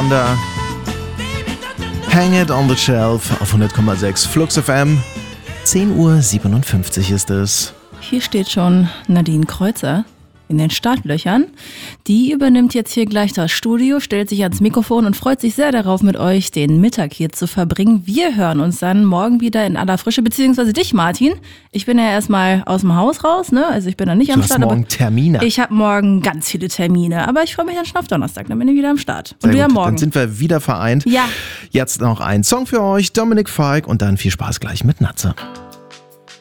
Thunder. Hang It on the Shelf auf 100,6 Flux FM. 10:57 Uhr ist es. Hier steht schon Nadine Kreuzer in den Startlöchern. Die übernimmt jetzt hier gleich das Studio, stellt sich ans Mikrofon und freut sich sehr darauf, mit euch den Mittag hier zu verbringen. Wir hören uns dann morgen wieder in aller Frische, beziehungsweise dich, Martin. Ich bin ja erstmal aus dem Haus raus, ne? Also ich bin dann nicht am Start. Du hast morgen Termine. Ich habe morgen ganz viele Termine, aber ich freue mich an Schnaufdonnerstag, dann bin ich wieder am Start. Und Sehr wir gut, morgen. Dann sind wir wieder vereint. Ja. Jetzt noch ein Song für euch, Dominic Fike, und dann viel Spaß gleich mit Natze.